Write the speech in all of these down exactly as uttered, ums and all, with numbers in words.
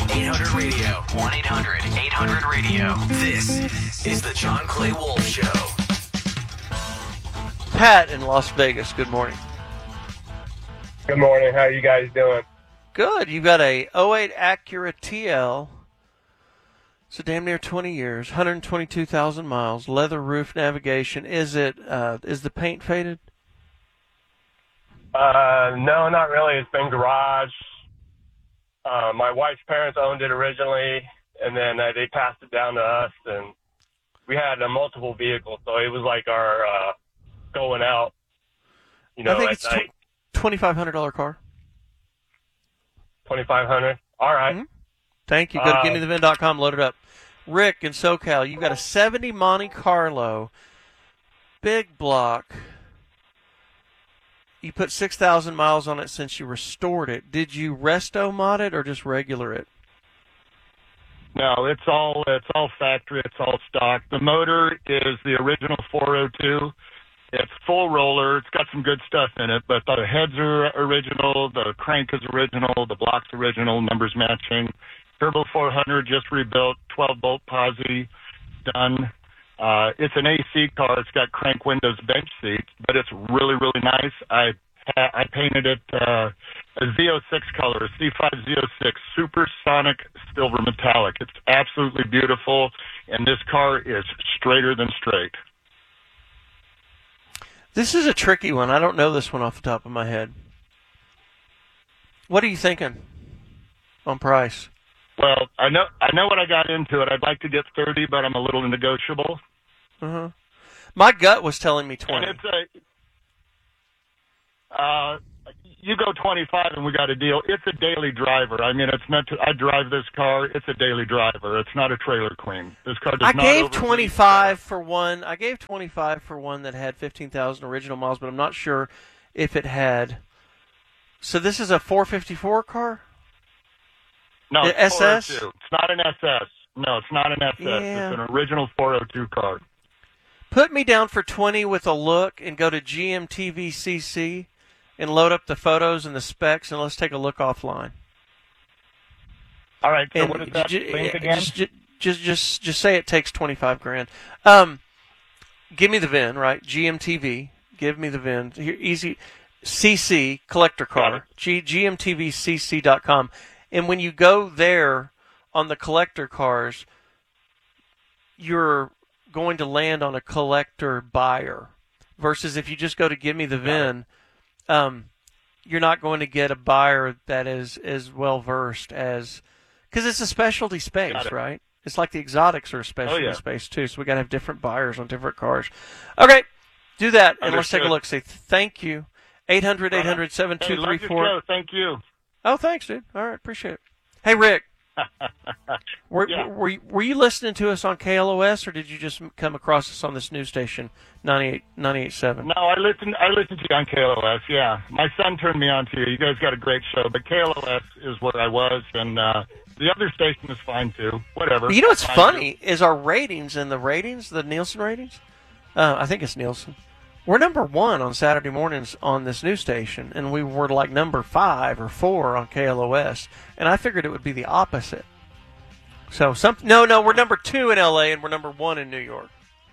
eight hundred radio. one eight hundred eight hundred radio. This is the John Clay Wolf Show. Pat in Las Vegas, good morning. Good morning. How are you guys doing? Good. You've got a oh eight Acura T L. So damn near twenty years, one hundred twenty-two thousand miles, leather roof navigation. Is it? Uh, is the paint faded? Uh, no, not really. It's been garage. Uh, my wife's parents owned it originally, and then uh, they passed it down to us, and we had uh, multiple vehicles, so it was like our uh, going out. You know, I think at it's night. twenty-five hundred dollars car. twenty-five hundred. All right. Mm-hmm. Thank you. Go to Uh, give me the vin dot com, load it up. Rick in SoCal, you got a seventy Monte Carlo, big block. You put six thousand miles on it since you restored it. Did you resto mod it or just regular it? No, it's all it's all factory. It's all stock. The motor is the original four oh two. It's full roller. It's got some good stuff in it, but the heads are original. The crank is original. The block's original. Numbers matching. Turbo four hundred just rebuilt. twelve bolt posi done. Uh, it's an A C car. It's got crank windows, bench seats, but it's really, really nice. I I painted it uh, a Z oh six color, a C five Z oh six, supersonic silver metallic. It's absolutely beautiful, and this car is straighter than straight. This is a tricky one. I don't know this one off the top of my head. What are you thinking on price? Well, I know I know what I got into it. I'd like to get thirty, but I'm a little negotiable. Uh-huh. My gut was telling me twenty. And it's a, uh, you go twenty-five and we got a deal. It's a daily driver. I mean, it's meant to, I drive this car. It's a daily driver. It's not a trailer queen. This car does I not gave overheat. twenty-five for one. I gave twenty-five for one that had fifteen thousand original miles, but I'm not sure if it had. So this is a four fifty-four car? No, The it's S S? four oh two. It's not an S S. No, it's not an S S. Yeah. It's an original four oh two car. Put me down for twenty with a look and go to G M T V C C and load up the photos and the specs, and let's take a look offline. All right. So And what is that j- link again? Just, just, just, just say it takes twenty-five grand. Um, give me the V I N, right? G M T V. Give me the V I N. Here, easy. C C collector car. G GMTVCC dot com. And when you go there on the collector cars, you're going to land on a collector buyer. Versus if you just go to give me the V I N, um, you're not going to get a buyer that is as well versed as, because it's a specialty space, it. right? It's like the exotics are a specialty Oh, yeah. space too. So we got to have different buyers on different cars. Okay, do that and let's take a Understood. look. Say thank you. eight hundred eight hundred seven two three Hey, love your four. show. Thank you. Oh, thanks, dude. All right, appreciate it. Hey, Rick. Were, Yeah. were, you- were you listening to us on K L O S, or did you just come across us on this news station, ninety-eight point seven? No, I listen. I listen to you on K L O S. Yeah, my son turned me on to you. You guys got a great show, but K L O S is where I was, and uh, the other station is fine too. Whatever. You know what's Fine, funny is our ratings and the ratings, the Nielsen ratings. Uh, I think it's Nielsen. We're number one on Saturday mornings on this news station, and we were like number five or four on K L O S. And I figured it would be the opposite. So some no, no, we're number two in L A and we're number one in New York.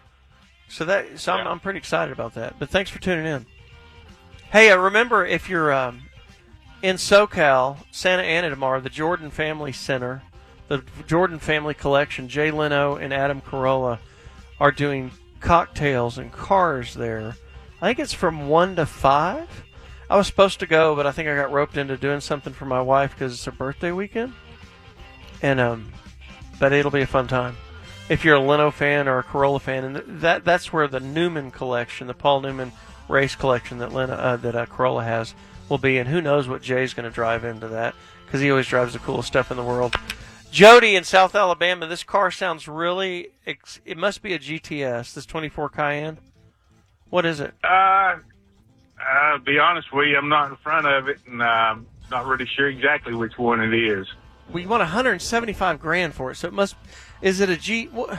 So that so I'm, Yeah. I'm pretty excited about that. But thanks for tuning in. Hey, uh, remember if you're um, in SoCal, Santa Ana tomorrow, the Jordan Family Center, the Jordan Family Collection, Jay Leno and Adam Carolla are doing cocktails and cars there. I think it's from one to five. I was supposed to go, but I think I got roped into doing something for my wife because it's her birthday weekend. And um, but it'll be a fun time if you're a Leno fan or a Corolla fan. And that that's where the Newman collection, the Paul Newman race collection that Leno, uh, that uh, Corolla has, will be. And who knows what Jay's going to drive into that, because he always drives the coolest stuff in the world. Jody in South Alabama, this car sounds really, it must be a G T S, this twenty-four Cayenne. What is it? Uh, I'll be honest with you, I'm not in front of it, and I'm not really sure exactly which one it is. We want one hundred seventy-five grand for it, so it must, is it a G, what?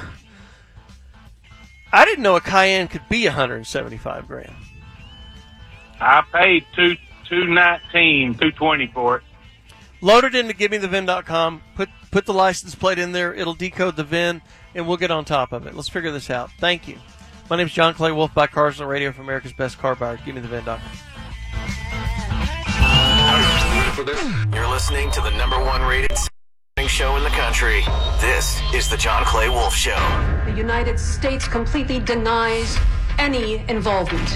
I didn't know a Cayenne could be one hundred seventy-five grand. I paid two two nineteen, two twenty for it. Load it into give me the vin dot com, put put the license plate in there. It'll decode the V I N, and we'll get on top of it. Let's figure this out. Thank you. My name is John Clay Wolf, by Cars on the Radio for America's Best Car Buyers. Give me the V I N, Doc. You're listening to the number one rated show in the country. This is the John Clay Wolf Show. The United States completely denies any involvement.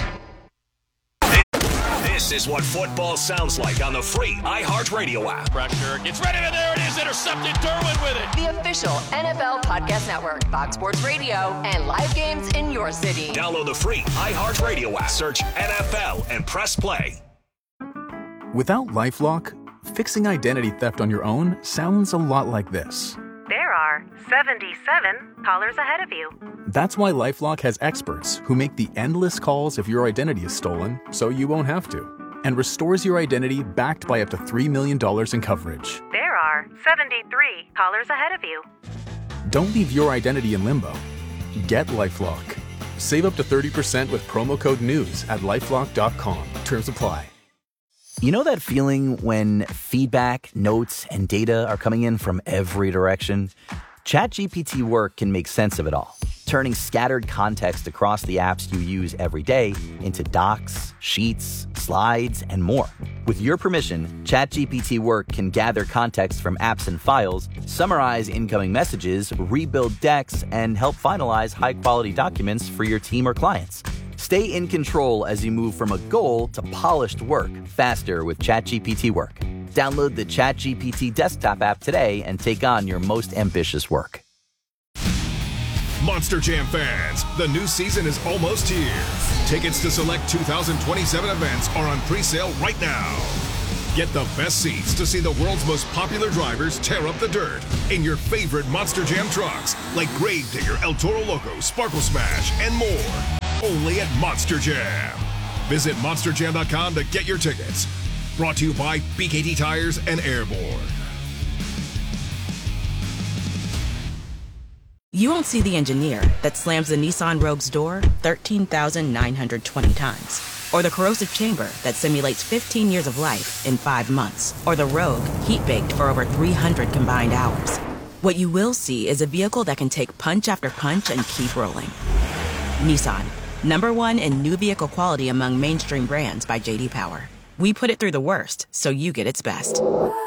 This is what football sounds like on the free iHeartRadio app. Pressure gets ready, and there it is, intercepted. Derwin with it. The official N F L Podcast Network, Fox Sports Radio, and live games in your city. Download the free iHeartRadio app. Search N F L and press play. Without LifeLock, fixing identity theft on your own sounds a lot like this. There are seventy-seven callers ahead of you. That's why LifeLock has experts who make the endless calls if your identity is stolen, so you won't have to, and restores your identity backed by up to three million dollars in coverage. There are seventy-three callers ahead of you. Don't leave your identity in limbo. Get LifeLock. Save up to thirty percent with promo code NEWS at lifelock dot com. Terms apply. You know that feeling when feedback, notes, and data are coming in from every direction? ChatGPT Work can make sense of it all, turning scattered context across the apps you use every day into docs, sheets, slides, and more. With your permission, ChatGPT Work can gather context from apps and files, summarize incoming messages, rebuild decks, and help finalize high-quality documents for your team or clients. Stay in control as you move from a goal to polished work faster with ChatGPT Work. Download the ChatGPT desktop app today and take on your most ambitious work. Monster Jam fans, the new season is almost here. Tickets to select two thousand twenty-seven events are on pre-sale right now. Get the best seats to see the world's most popular drivers tear up the dirt in your favorite Monster Jam trucks, like Gravedigger, El Toro Loco, Sparkle Smash, and more. Only at Monster Jam. Visit monster jam dot com to get your tickets. Brought to you by B K T Tires and Airborne. You won't see the engineer that slams the Nissan Rogue's door thirteen thousand nine hundred twenty times. Or the corrosive chamber that simulates fifteen years of life in five months. Or the Rogue heat-baked for over three hundred combined hours. What you will see is a vehicle that can take punch after punch and keep rolling. Nissan, number one in new vehicle quality among mainstream brands by J D Power. We put it through the worst, so you get its best.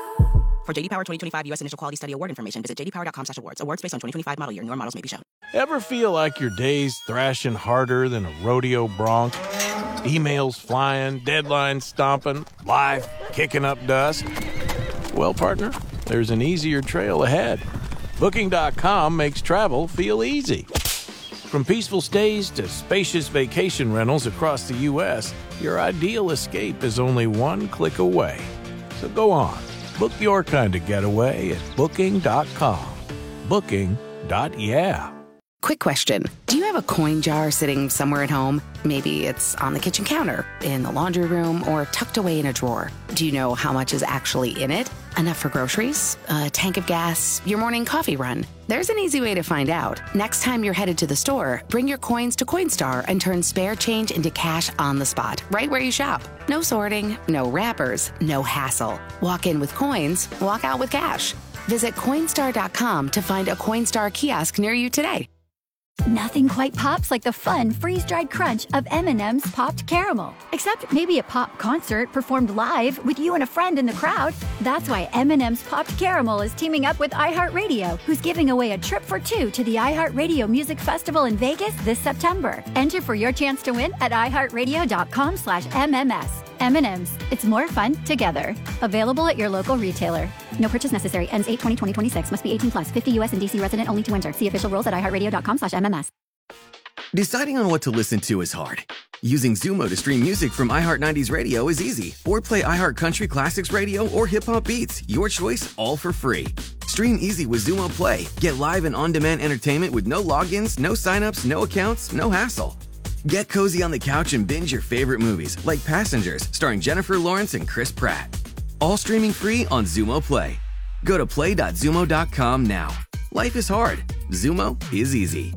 For J D Power twenty twenty-five U S Initial Quality Study Award information, visit j d power dot com slash awards. Awards based on twenty twenty-five model year. Newer models may be shown. Ever feel like your day's thrashing harder than a rodeo bronc? Emails flying, deadlines stomping, life kicking up dust? Well, partner, there's an easier trail ahead. Booking dot com makes travel feel easy. From peaceful stays to spacious vacation rentals across the U S, your ideal escape is only one click away. So go on, book your kind of getaway at booking dot com. Booking dot yeah. Quick question. Do you have a coin jar sitting somewhere at home? Maybe it's on the kitchen counter, in the laundry room, or tucked away in a drawer. Do you know how much is actually in it? Enough for groceries? A tank of gas? Your morning coffee run? There's an easy way to find out. Next time you're headed to the store, bring your coins to Coinstar and turn spare change into cash on the spot, right where you shop. No sorting, no wrappers, no hassle. Walk in with coins, walk out with cash. Visit Coinstar dot com to find a Coinstar kiosk near you today. Nothing quite pops like the fun freeze-dried crunch of M and M's Popped Caramel. Except maybe a pop concert performed live with you and a friend in the crowd. That's why M and M's Popped Caramel is teaming up with iHeartRadio, who's giving away a trip for two to the iHeartRadio Music Festival in Vegas this September. Enter for your chance to win at i heart radio dot com slash M M S. M and M's. It's more fun together. Available at your local retailer. No purchase necessary. Ends eight twenty twenty twenty-six. Must be eighteen plus. fifty U S and D C resident only to enter. See official rules at i heart radio dot com slash M M S. Deciding on what to listen to is hard. Using Zumo to stream music from iHeart nineties Radio is easy. Or play iHeart Country Classics Radio or Hip Hop Beats. Your choice, all for free. Stream easy with Zumo Play. Get live and on-demand entertainment with no logins, no signups, no accounts, no hassle. Get cozy on the couch and binge your favorite movies, like Passengers, starring Jennifer Lawrence and Chris Pratt. All streaming free on Zumo Play. Go to play dot zumo dot com now. Life is hard. Zumo is easy.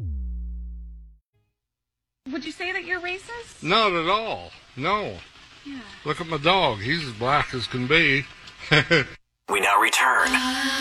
Would you say that you're racist? Not at all. No. Yeah. Look at my dog. He's as black as can be. We now return